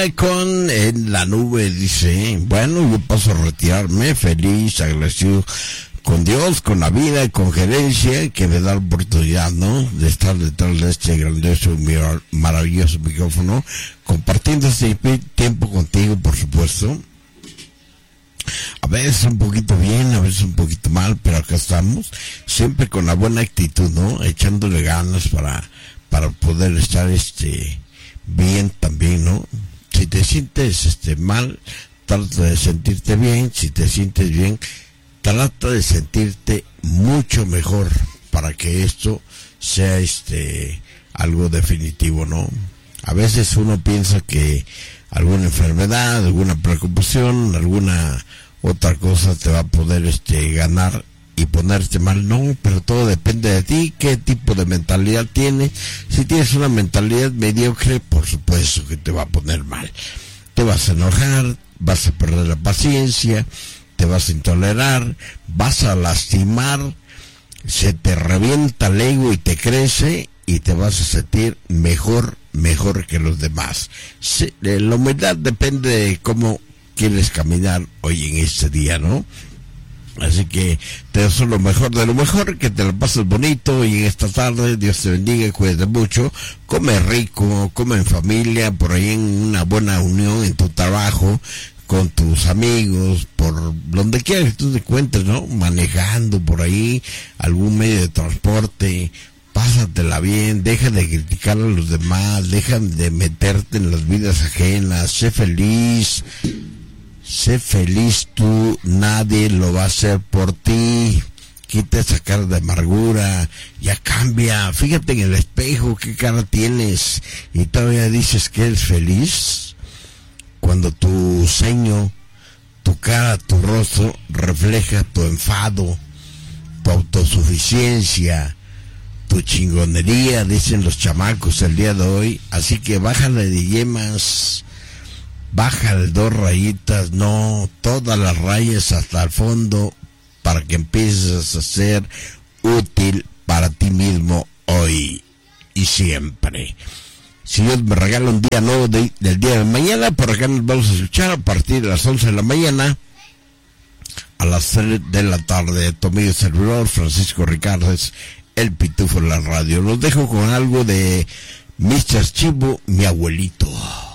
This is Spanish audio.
Con en la nube dice, bueno, yo paso a retirarme feliz, agradecido con Dios, con la vida, con gerencia, que me da la oportunidad, ¿no?, de estar detrás de este grandioso, maravilloso micrófono, compartiendo este tiempo contigo, por supuesto. A veces un poquito bien, a veces un poquito mal, pero acá estamos, siempre con la buena actitud, ¿no?, echándole ganas para poder estar, bien también, ¿no? Si te sientes, mal, trata de sentirte bien. Si te sientes bien, trata de sentirte mucho mejor para que esto sea, algo definitivo, ¿no? A veces uno piensa que alguna enfermedad, alguna preocupación, alguna otra cosa te va a poder, ganar y ponerte mal. No, pero todo depende de ti, qué tipo de mentalidad tienes. Si tienes una mentalidad mediocre, por supuesto que te va a poner mal. Te vas a enojar, vas a perder la paciencia, te vas a intolerar, vas a lastimar, se te revienta el ego y te crece y te vas a sentir mejor que los demás. Sí, la humildad depende de cómo quieres caminar hoy en este día, ¿no? Así que te deseo lo mejor de lo mejor, que te lo pases bonito y en esta tarde Dios te bendiga y cuídate mucho, come rico, come en familia, por ahí en una buena unión en tu trabajo, con tus amigos, por donde quiera que tú te encuentres, ¿no? Manejando por ahí, algún medio de transporte, pásatela bien, deja de criticar a los demás, deja de meterte en las vidas ajenas, sé feliz tú, nadie lo va a hacer por ti. Quita esa cara de amargura, ya cambia, fíjate en el espejo qué cara tienes y todavía dices que eres feliz, cuando tu ceño, tu cara, tu rostro refleja tu enfado, tu autosuficiencia, tu chingonería, dicen los chamacos el día de hoy. Así que bájale de yemas, bájale 2 rayitas, no, todas las rayas hasta el fondo, para que empieces a ser útil para ti mismo hoy y siempre. Si Dios me regala un día nuevo del día de mañana, por acá nos vamos a escuchar a partir de las 11 de la mañana a las 3 de la tarde. Tu amigo servidor Francisco Ricardes, el Pitufo en la radio. Los dejo con algo de Mr. Chivo, mi abuelito.